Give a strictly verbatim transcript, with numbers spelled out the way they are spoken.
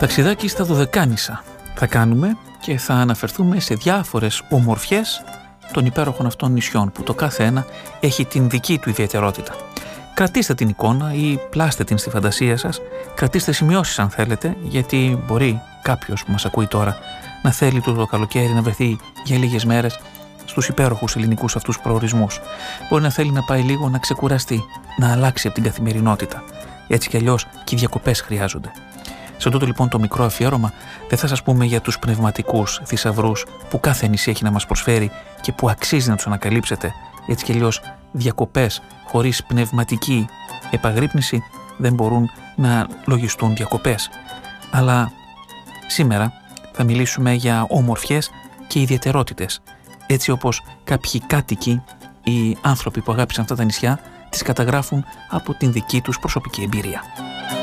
Ταξιδάκι στα Δωδεκάνησα θα κάνουμε και θα αναφερθούμε σε διάφορες ομορφιές των υπέροχων αυτών νησιών που το κάθε ένα έχει την δική του ιδιαιτερότητα. Κρατήστε την εικόνα ή πλάστε την στη φαντασία σας, κρατήστε σημειώσεις αν θέλετε, γιατί μπορεί κάποιος που μας ακούει τώρα να θέλει το καλοκαίρι να βρεθεί για λίγες μέρες στους υπέροχους ελληνικούς αυτούς προορισμούς. Μπορεί να θέλει να πάει λίγο να ξεκουραστεί, να αλλάξει από την καθημερινότητα. Έτσι κι αλλιώς και οι διακοπές χρειάζονται. Σε τούτο λοιπόν το μικρό αφιέρωμα δεν θα σας πούμε για τους πνευματικούς θησαυρούς που κάθε νησί έχει να μας προσφέρει και που αξίζει να τους ανακαλύψετε. Έτσι κι αλλιώς διακοπές χωρίς πνευματική επαγρύπνηση δεν μπορούν να λογιστούν διακοπές. Αλλά σήμερα θα μιλήσουμε για όμορφιες και ιδιαιτερότητες, έτσι όπως κάποιοι κάτοικοι, οι άνθρωποι που αγάπησαν αυτά τα νησιά, τις καταγράφουν από την δική τους προσωπική εμπειρία.